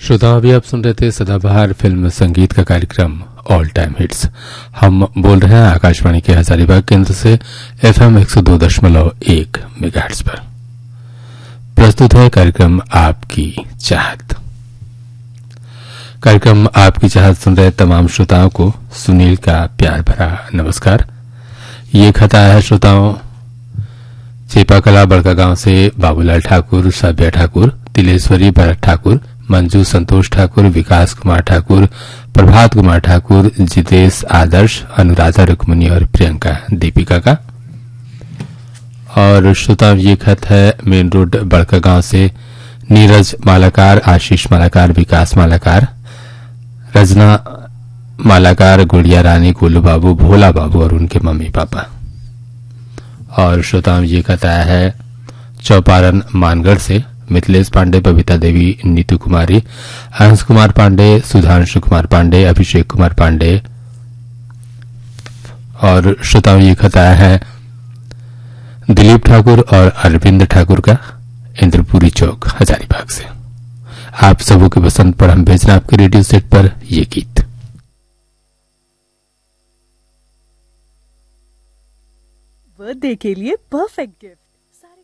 श्रोताओं, अभी आप सुन रहे थे सदाबहार फिल्म संगीत का कार्यक्रम ऑल टाइम हिट्स। हम बोल रहे हैं आकाशवाणी के हजारीबाग केंद्र से FM 102.1 मेगाहर्ट्ज पर। प्रस्तुत है कार्यक्रम आपकी चाहत। कार्यक्रम आपकी चाहत सुन रहे तमाम श्रोताओं को सुनील का प्यार भरा नमस्कार। ये खत आया है श्रोताओं चेपाकला बड़का गांव से बाबूलाल ठाकुर, सभ्या ठाकुर, तिलेश्वरी भरत ठाकुर, मंजू संतोष ठाकुर, विकास कुमार ठाकुर, प्रभात कुमार ठाकुर, जितेश आदर्श, अनुराधा रुक्मणी और प्रियंका दीपिका का। और श्रोता ये खत है मेन रोड बड़का गांव से नीरज मालाकार, आशीष मालाकार, विकास मालाकार, रजना मालाकार, गुड़िया रानी, गोलू बाबू, भोला बाबू और उनके मम्मी पापा। और श्रोताओं ये खत आया है चौपारण मानगढ़ से मिथिलेश पांडे, बबीता देवी, नीतू कुमारी, अंश कुमार पांडे, सुधांशु कुमार पांडे, अभिषेक कुमार पांडे। और श्रोताओं ये खत आया है दिलीप ठाकुर और अरविंद ठाकुर का, इंद्रपुरी चौक हजारीबाग से। आप सबों के पसंद पर हम भेजना आपके रेडियो सेट पर ये गीत। बर्थडे के लिए परफेक्ट गिफ्ट